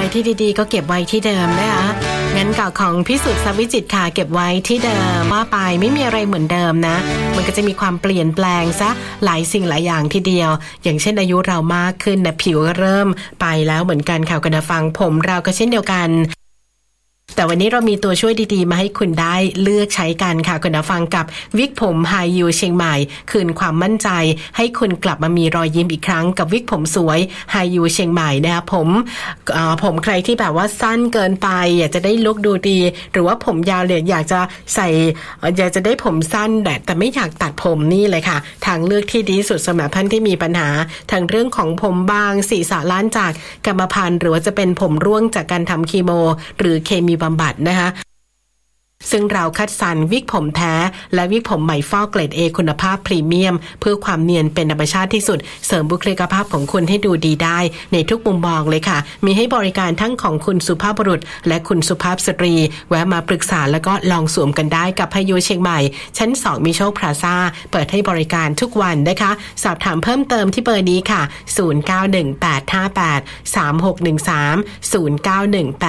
ที่ดีๆก็เก็บไว้ที่เดิมนะคะงั้นเก่าของพิสุทธิ์ทรัพย์วิจิตรค่ะเก็บไว้ที่เดิมว่าไปไม่มีอะไรเหมือนเดิมนะมันก็จะมีความเปลี่ยนแปลงซะหลายสิ่งหลายอย่างทีเดียวอย่างเช่นอายุเรามากขึ้นนะผิวก็เริ่มไปแล้วเหมือนกันค่ะคุณผู้ฟังผมเราก็เช่นเดียวกันแต่วันนี้เรามีตัวช่วยดีๆมาให้คุณได้เลือกใช้กันค่ะคุณผู้ฟังกับวิกผมไฮยูเชียงใหม่คืนความมั่นใจให้คุณกลับมามีรอยยิ้มอีกครั้งกับวิกผมสวยไฮยูเชียงใหม่นะคะผมใครที่แบบว่าสั้นเกินไปอยากจะได้ลุคดูดีหรือว่าผมยาวเลยอยากจะได้ผมสั้นแต่ไม่อยากตัดผมนี่เลยค่ะทางเลือกที่ดีสุดสำหรับท่านที่มีปัญหาทางเรื่องของผมบางศีรษะล้านจากกรรมพันธุ์หรือว่าจะเป็นผมร่วงจากการทำคีโมหรือเคมีบำบัดนะคะซึ่งเราคัดสรรวิกผมแท้และวิกผมใหม่ฟอกเกรด A คุณภาพพรีเมียมเพื่อความเนียนเป็นธรรมชาติที่สุดเสริมบุคลิกภาพของคุณให้ดูดีได้ในทุกมุมมองเลยค่ะมีให้บริการทั้งของคุณสุภาพบุรุษและคุณสุภาพสตรีแวะมาปรึกษาแล้วก็ลองสวมกันได้กับไฮยูเชียงใหม่ชั้น2มิโชคพลาซ่าเปิดให้บริการทุกวันนะคะสอบถามเพิ่มเติมที่เบอร์นี้ค่ะ0918583613 0918